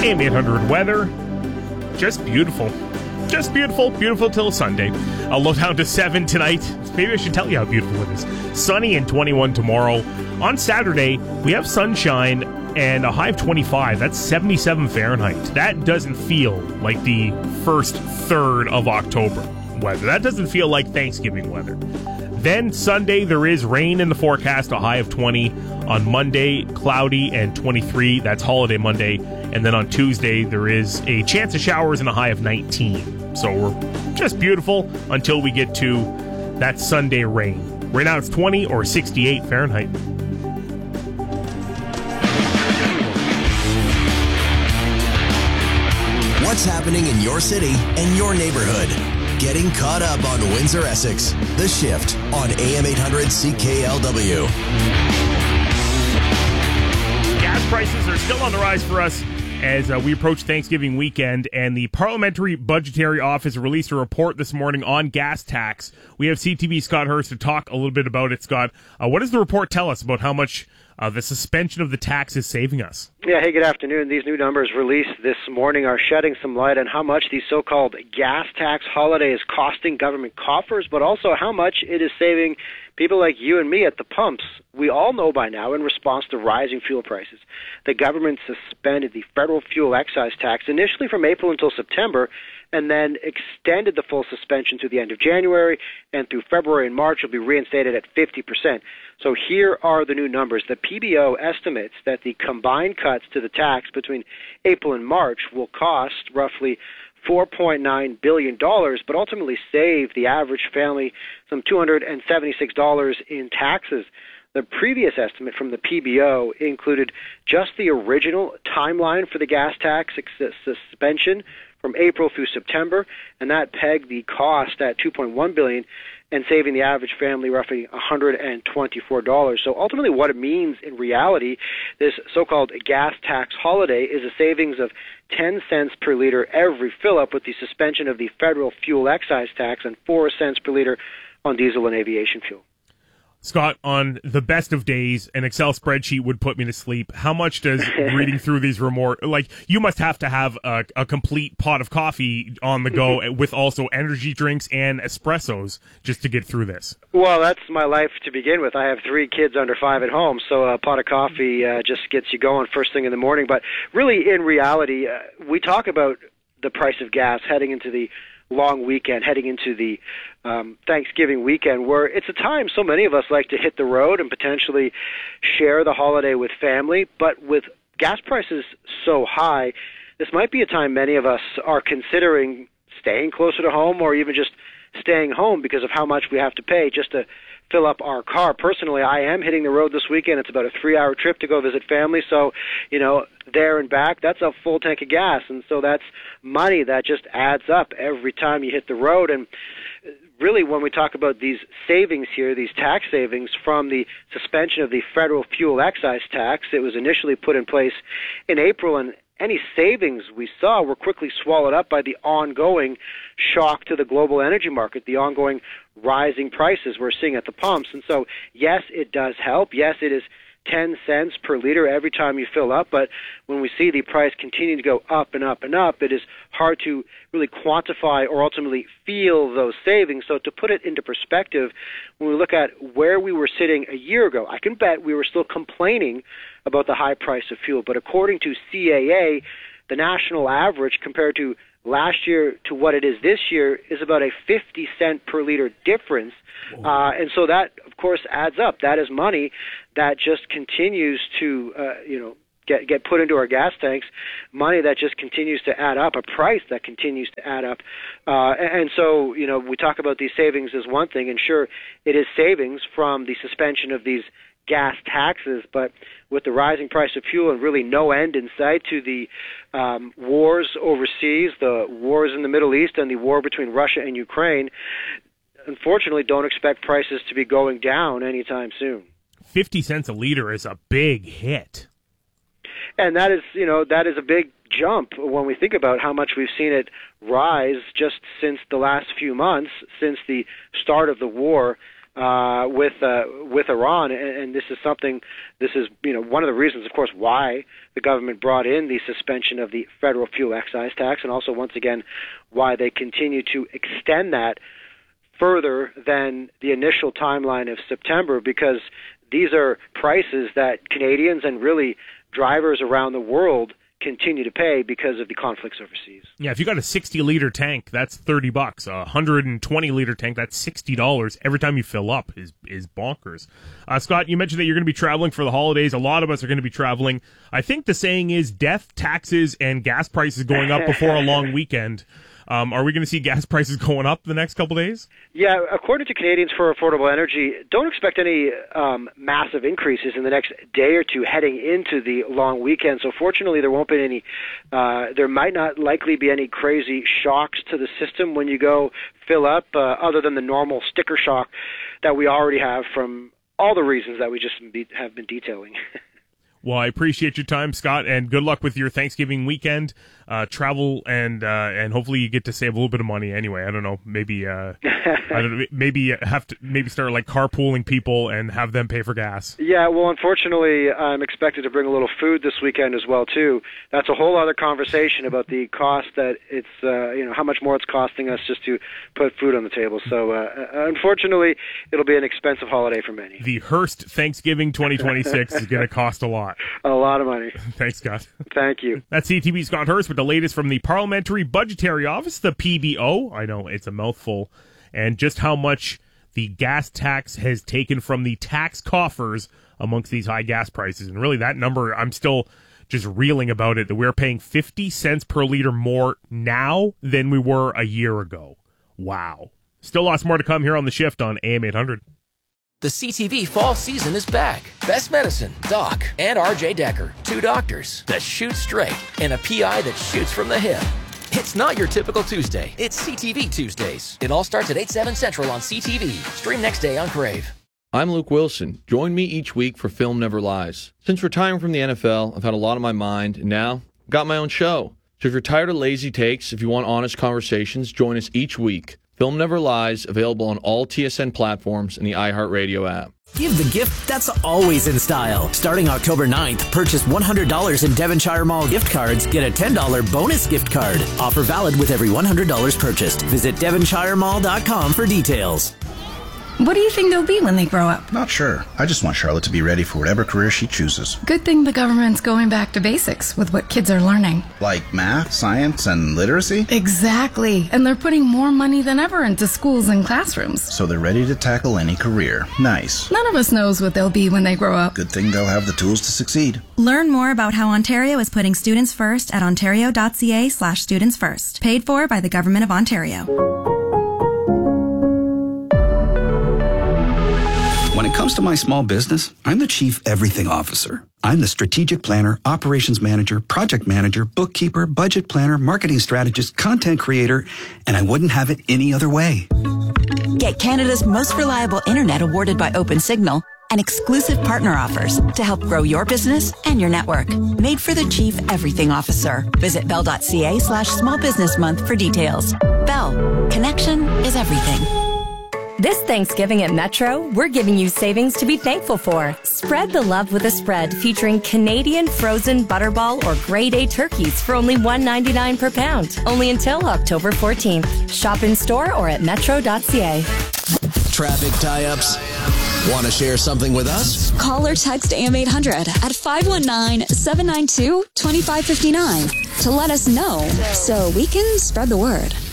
AM 800 weather. Just beautiful. Just beautiful. Beautiful till Sunday. I'll low down to 7 tonight. Maybe I should tell you how beautiful it is. Sunny and 21 tomorrow. On Saturday, we have sunshine and a high of 25. That's 77 Fahrenheit. That doesn't feel like the first third of October weather. That doesn't feel like Thanksgiving weather. Then Sunday, there is rain in the forecast, a high of 20. On Monday, cloudy and 23. That's holiday Monday. And then on Tuesday, there is a chance of showers and a high of 19. So we're just beautiful until we get to that Sunday rain. Right now it's 20 or 68 Fahrenheit. What's happening in your city and your neighborhood? Getting caught up on Windsor Essex. The Shift on AM 800 CKLW. Gas prices are still on the rise for us as we approach Thanksgiving weekend, and the Parliamentary Budgetary Office released a report this morning on gas tax. We have CTV Scott Hurst to talk a little bit about it. Scott, what does the report tell us about how much the suspension of the tax is saving us? Yeah, hey, good afternoon. These new numbers released this morning are shedding some light on how much the so-called gas tax holiday is costing government coffers, but also how much it is saving people like you and me at the pumps. We all know by now, in response to rising fuel prices, the government suspended the federal fuel excise tax initially from April until September, and then extended the full suspension to the end of January, and through February and March will be reinstated at 50%. So here are the new numbers. The PBO estimates that the combined cuts to the tax between April and March will cost roughly $4.9 billion, but ultimately save the average family some $276 in taxes. The previous estimate from the PBO included just the original timeline for the gas tax suspension from April through September, and that pegged the cost at $2.1 billion and saving the average family roughly $124. So ultimately what it means in reality, this so-called gas tax holiday is a savings of 10 cents per liter every fill-up, with the suspension of the federal fuel excise tax and 4 cents per liter on diesel and aviation fuel. Scott, on the best of days, an Excel spreadsheet would put me to sleep. How much does reading through these you must have to have a complete pot of coffee on the go with also energy drinks and espressos just to get through this? Well, that's my life to begin with. I have 3 kids under 5 at home, so a pot of coffee just gets you going first thing in the morning. But really, in reality, we talk about the price of gas heading into the long weekend, heading into the Thanksgiving weekend, where it's a time so many of us like to hit the road and potentially share the holiday with family. But with gas prices so high, this might be a time many of us are considering staying closer to home, or even just staying home because of how much we have to pay just to fill up our car. Personally, I am hitting the road this weekend. It's about a 3-hour trip to go visit family. So, there and back, that's a full tank of gas. And so that's money that just adds up every time you hit the road. And really, when we talk about these savings here, these tax savings from the suspension of the federal fuel excise tax, it was initially put in place in April, and any savings we saw were quickly swallowed up by the ongoing shock to the global energy market, the ongoing rising prices we're seeing at the pumps. And so, yes, it does help. Yes, it is 10 cents per liter every time you fill up, but when we see the price continue to go up and up and up, it is hard to really quantify or ultimately feel those savings. So to put it into perspective, when we look at where we were sitting a year ago, I can bet we were still complaining about the high price of fuel, but according to CAA, the national average compared to last year to what it is this year is about a 50 cent per liter difference. And so that, of course, adds up. That is money that just continues to, get put into our gas tanks, money that just continues to add up, a price that continues to add up. And so, we talk about these savings as one thing, and sure, it is savings from the suspension of these gas taxes, but with the rising price of fuel and really no end in sight to the wars overseas, the wars in the Middle East and the war between Russia and Ukraine, unfortunately don't expect prices to be going down anytime soon. 50 cents a liter is a big hit. And that is a big jump when we think about how much we've seen it rise just since the last few months, since the start of the war with Iran, and this is one of the reasons, of course, why the government brought in the suspension of the federal fuel excise tax, and also once again why they continue to extend that further than the initial timeline of September, because these are prices that Canadians and really drivers around the world continue to pay because of the conflicts overseas. Yeah, if you got a 60-liter tank, that's $30. A 120-liter tank, that's $60 every time you fill up is bonkers. Scott, you mentioned that you're going to be traveling for the holidays. A lot of us are going to be traveling. I think the saying is death, taxes, and gas prices going up before a long weekend. Are we going to see gas prices going up the next couple days? Yeah, according to Canadians for Affordable Energy, don't expect any massive increases in the next day or two heading into the long weekend. So fortunately, there won't be any, there might not likely be any crazy shocks to the system when you go fill up, other than the normal sticker shock that we already have from all the reasons that we just have been detailing. Well, I appreciate your time, Scott, and good luck with your Thanksgiving weekend. Travel and hopefully you get to save a little bit of money. Anyway, I don't know, maybe maybe start like carpooling people and have them pay for gas. Yeah, well, unfortunately, I'm expected to bring a little food this weekend as well too. That's a whole other conversation about the cost that it's how much more it's costing us just to put food on the table. So unfortunately, it'll be an expensive holiday for many. The Hearst Thanksgiving 2026 is going to cost a lot. A lot of money. Thanks, Scott. Thank you. That's CTV Scott Hearst with the latest from the Parliamentary Budgetary Office, the PBO. I know, it's a mouthful. And just how much the gas tax has taken from the tax coffers amongst these high gas prices. And really, that number, I'm still just reeling about it, that we're paying 50 cents per liter more now than we were a year ago. Wow. Still lots more to come here on The Shift on AM 800. The CTV fall season is back. Best Medicine, Doc, and RJ Decker. Two doctors that shoot straight and a PI that shoots from the hip. It's not your typical Tuesday. It's CTV Tuesdays. It all starts at 8/7 Central on CTV. Stream next day on Crave. I'm Luke Wilson. Join me each week for Film Never Lies. Since retiring from the NFL, I've had a lot on my mind, and now I've got my own show. So if you're tired of lazy takes, if you want honest conversations, join us each week. Film Never Lies, available on all TSN platforms and the iHeartRadio app. Give the gift that's always in style. Starting October 9th, purchase $100 in Devonshire Mall gift cards, get a $10 bonus gift card. Offer valid with every $100 purchased. Visit devonshiremall.com for details. What do you think they'll be when they grow up? Not sure. I just want Charlotte to be ready for whatever career she chooses. Good thing the government's going back to basics with what kids are learning. Like math, science, and literacy? Exactly. And they're putting more money than ever into schools and classrooms. So they're ready to tackle any career. Nice. None of us knows what they'll be when they grow up. Good thing they'll have the tools to succeed. Learn more about how Ontario is putting students first at ontario.ca/students first. Paid for by the Government of Ontario. When it comes to my small business, I'm the Chief Everything Officer. I'm the strategic planner, operations manager, project manager, bookkeeper, budget planner, marketing strategist, content creator, and I wouldn't have it any other way. Get Canada's most reliable internet awarded by OpenSignal and exclusive partner offers to help grow your business and your network. Made for the Chief Everything Officer. Visit bell.ca/small business month for details. Bell. Connection is everything. This Thanksgiving at Metro, we're giving you savings to be thankful for. Spread the love with a spread featuring Canadian frozen butterball or grade A turkeys for only $1.99 per pound. Only until October 14th. Shop in store or at metro.ca. Traffic tie-ups? Want to share something with us? Call or text AM 800 at 519-792-2559 to let us know so we can spread the word.